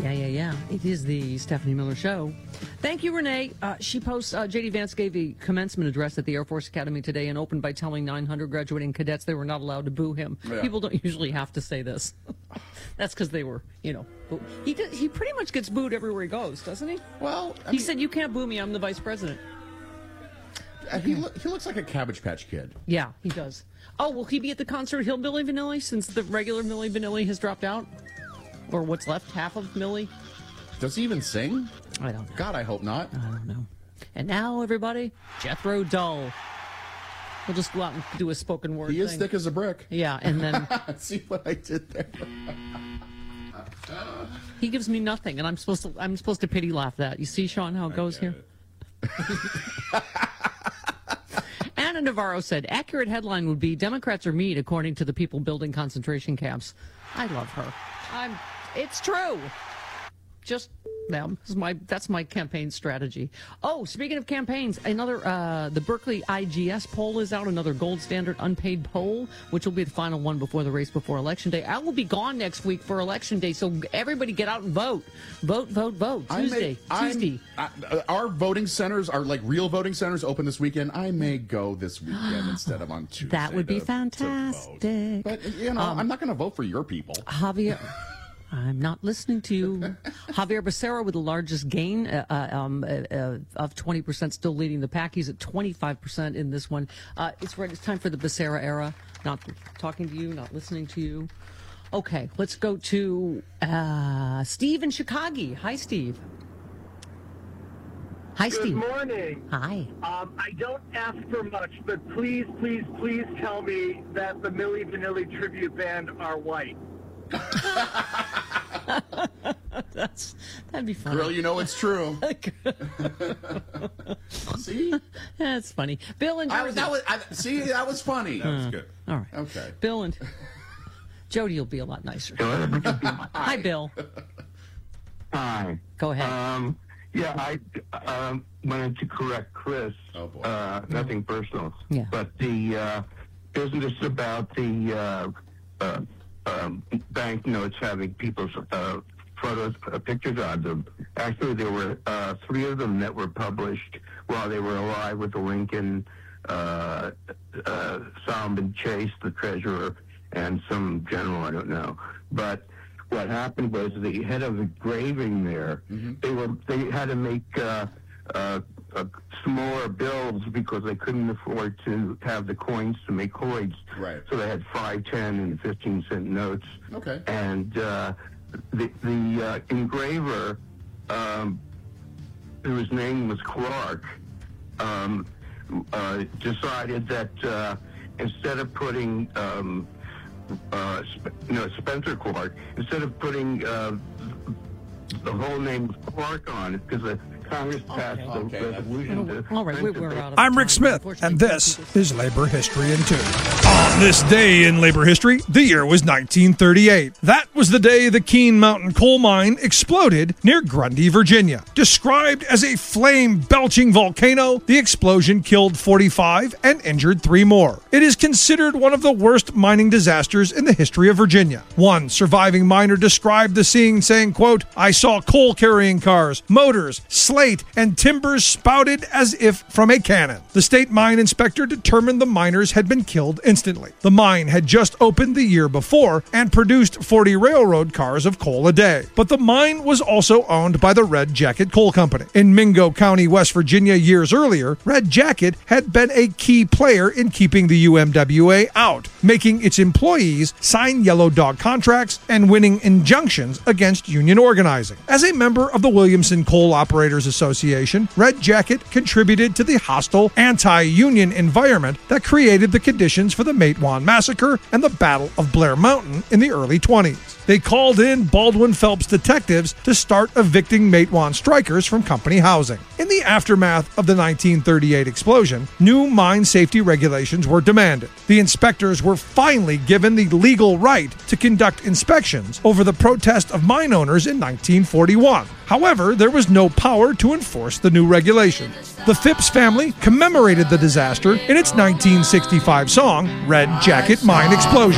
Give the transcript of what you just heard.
Yeah. It is the Stephanie Miller Show. Thank you, Renee. She posts, J.D. Vance gave a commencement address at the Air Force Academy today and opened by telling 900 graduating cadets they were not allowed to boo him. Yeah. People don't usually have to say this. That's because they were, He pretty much gets booed everywhere he goes, doesn't he? Well, he said, "You can't boo me. I'm the vice president." He looks like a Cabbage Patch Kid. Yeah, he does. Oh, will he be at the concert Hillbilly Vanilli since the regular Milli Vanilli has dropped out? Or what's left, half of Millie? Does he even sing? I don't know. God, I hope not. I don't know. And now, everybody, Jethro Tull. We'll just go out and do a spoken word thing. He is thick as a brick. Yeah, and then... See what I did there? He gives me nothing, and I'm supposed to pity laugh that. You see, Sean, how it goes here? Anna Navarro said, accurate headline would be, Democrats are meat, according to the people building concentration camps. I love her. It's true. Just them. That's my campaign strategy. Oh, speaking of campaigns, the Berkeley IGS poll is out, another gold standard unpaid poll, which will be the final one before the race before Election Day. I will be gone next week for Election Day, so everybody get out and vote. Vote. Tuesday. Our voting centers, our real voting centers, open this weekend. I may go this weekend instead of on Tuesday. That would be fantastic. But, I'm not going to vote for your people. Javier... I'm not listening to you. Javier Becerra with the largest gain of 20%, still leading the pack. He's at 25% in this one. It's time for the Becerra era. Not talking to you, not listening to you. Okay, let's go to Steve in Chicago. Hi, Steve. Hi, Steve. Good morning. Hi. I don't ask for much, but please tell me that the Milli Vanilli tribute band are white. That'd be funny. Girl, it's true. See? That's funny. Bill and Jody. That was funny. That was good. All right. Okay. Bill and Jody will be a lot nicer. Hi, Bill. Hi. Go ahead. I wanted to correct Chris. Oh, boy. Nothing personal. Yeah. But isn't this about the banknotes having people's photos, pictures on them? Actually, there were 3 of them that were published while they were alive with the Lincoln, Solomon Chase, the treasurer, and some general, I don't know. But what happened was the head of engraving there, they had to make smaller bills because they couldn't afford to have the coins to make coins. Right. So they had 5, 10, and 15-cent notes. Okay. And the engraver, whose name was Clark, decided that instead of putting Spencer Clark, instead of putting the whole name of Clark on it, because the Congress passed the resolution. All right, we're out of I'm Rick Smith, and this is Labor History in 2. On this day in labor history, the year was 1938. That was the day the Keene Mountain coal mine exploded near Grundy, Virginia. Described as a flame-belching volcano, the explosion killed 45 and injured 3 more. It is considered one of the worst mining disasters in the history of Virginia. One surviving miner described the scene saying, quote, "I saw coal-carrying cars, motors, slate, and timbers spouted as if from a cannon." The state mine inspector determined the miners had been killed instantly. The mine had just opened the year before and produced 40 railroad cars of coal a day. But the mine was also owned by the Red Jacket Coal Company. In Mingo County, West Virginia, years earlier, Red Jacket had been a key player in keeping the UMWA out, making its employees sign yellow dog contracts and winning injunctions against union organizing. As a member of the Williamson Coal Operators Association, Red Jacket contributed to the hostile anti-union environment that created the conditions for the Matewan Massacre and the Battle of Blair Mountain in the early 20s. They called in Baldwin Phelps detectives to start evicting Matewan strikers from company housing. In the aftermath of the 1938 explosion, new mine safety regulations were demanded. The inspectors were finally given the legal right to conduct inspections over the protest of mine owners in 1941. However, there was no power to enforce the new regulations. The Phipps family commemorated the disaster in its 1965 song, Red Jacket Mine Explosion.